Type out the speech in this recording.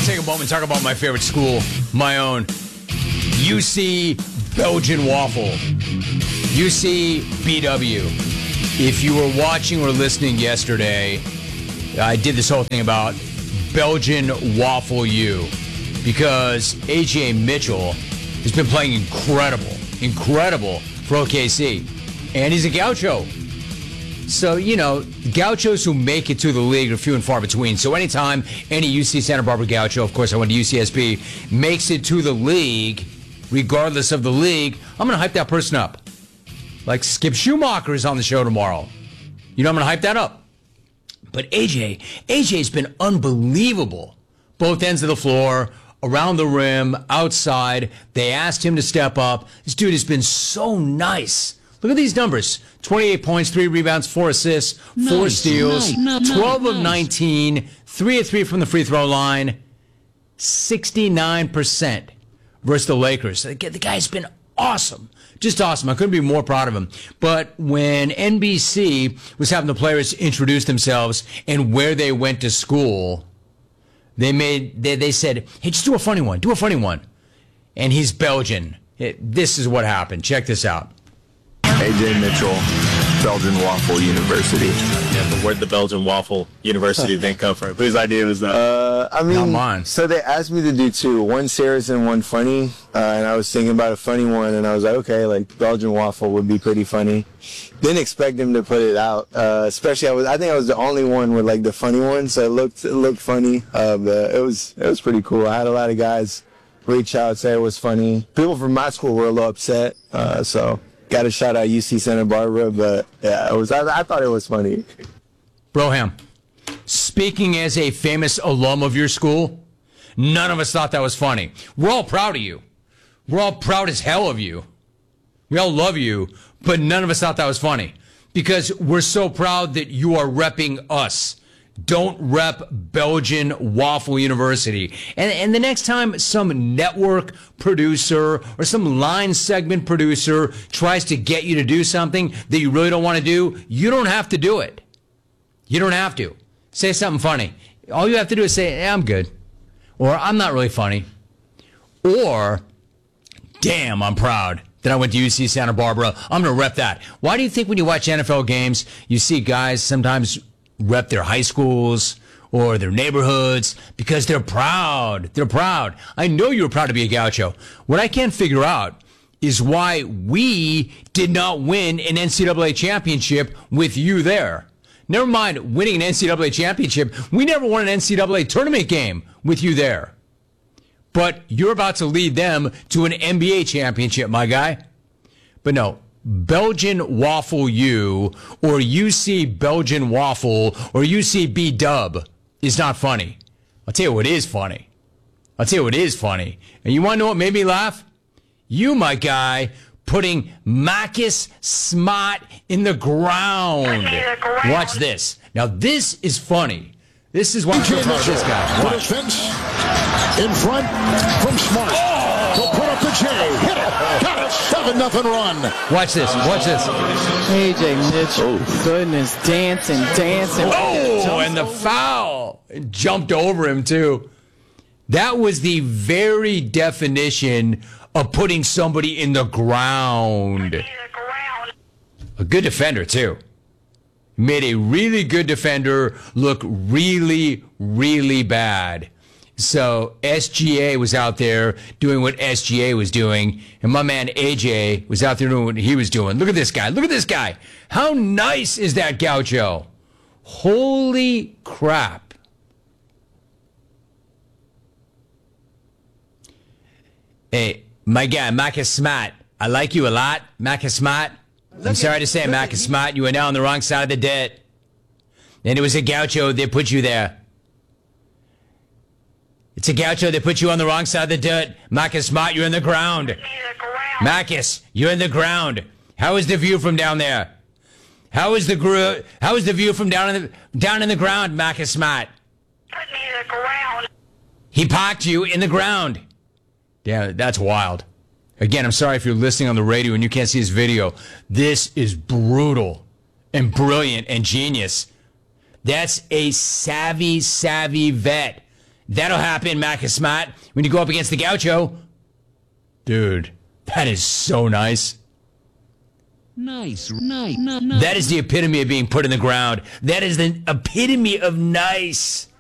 to take a moment and talk about my favorite school, my own. UC Belgian Waffle. UC BW. If you were watching or listening yesterday, I did this whole thing about Belgian Waffle U because AJ Mitchell has been playing incredible for OKC. And he's a gaucho. So, you know, gauchos who make it to the league are few and far between. So anytime any UC Santa Barbara gaucho, of course I went to UCSB, makes it to the league, regardless of the league, I'm going to hype that person up. Like Skip Schumacher is on the show tomorrow. You know, I'm going to hype that up. But AJ's been unbelievable. Both ends of the floor, around the rim, outside. They asked him to step up. This dude has been so nice. Look at these numbers. 28 points, 3 rebounds, 4 assists, 4 steals, 12 of 19, 3 of 3 from the free throw line, 69% versus the Lakers. The guy's been awesome. Just awesome. I couldn't be more proud of him. But when NBC was having the players introduce themselves and where they went to school, they said, hey, just do a funny one. Do a funny one. And he's Belgian. This is what happened. Check this out. AJ Mitchell, Belgian Waffle University. Yeah, but where'd the Belgian Waffle University thing come from? Whose idea was that? I mean, not mine. So they asked me to do 2, one serious and one funny, and I was thinking about a funny one, and I was like, okay, like Belgian Waffle would be pretty funny. Didn't expect him to put it out, especially I think I was the only one with like the funny one, so it looked funny. But it was pretty cool. I had a lot of guys reach out, say it was funny. People from my school were a little upset, so. Got a shout out UC Santa Barbara, but yeah, I thought it was funny. Broham, speaking as a famous alum of your school, none of us thought that was funny. We're all proud of you. We're all proud as hell of you. We all love you, but none of us thought that was funny because we're so proud that you are repping us. Don't rep Belgian Waffle University. And the next time some network producer or some line segment producer tries to get you to do something that you really don't want to do, you don't have to do it. You don't have to. Say something funny. All you have to do is say, hey, I'm good. Or I'm not really funny. Or, damn, I'm proud that I went to UC Santa Barbara. I'm going to rep that. Why do you think when you watch NFL games, you see guys sometimes rep their high schools or their neighborhoods because they're proud. They're proud. I know you're proud to be a gaucho. What I can't figure out is why we did not win an NCAA championship with you there. Never mind winning an NCAA championship. We never won an NCAA tournament game with you there. But you're about to lead them to an NBA championship, my guy. But no. Belgian Waffle U or UC Belgian Waffle or UC B Dub is not funny. I'll tell you what is funny. And you want to know what made me laugh? You, my guy, putting Marcus Smart in the ground. Watch this. Now, this is funny. This is why I'm about this guy. Watch. In front from Smart. He'll put up the J. Hit it. Got it. 7-0 run. Watch this. AJ Mitchell. Goodness. Dancing. Oh, and the foul. It jumped over him, too. That was the very definition of putting somebody in the ground. A good defender, too. Made a really good defender look really, really bad. So SGA was out there doing what SGA was doing, and my man AJ was out there doing what he was doing. Look at this guy. How nice is that gaucho? Holy crap. Hey, my guy, Marcus Smart. I like you a lot, Marcus Smart. I'm sorry to say, Marcus Smart, you are now on the wrong side of the dirt. And it was a gaucho that put you there. It's a gaucho that put you on the wrong side of the dirt. Marcus Smart, you're in the ground. Marcus, you're in the ground. How is the view from down there? How is the view from down in the ground, Marcus Smart? Put me in the ground. He parked you in the ground. Yeah, that's wild. Again, I'm sorry if you're listening on the radio and you can't see this video. This is brutal and brilliant and genius. That's a savvy vet. That'll happen, Marcus Smart, when you go up against the Gaucho. Dude, that is so nice. Nice. That is the epitome of being put in the ground. That is the epitome of nice.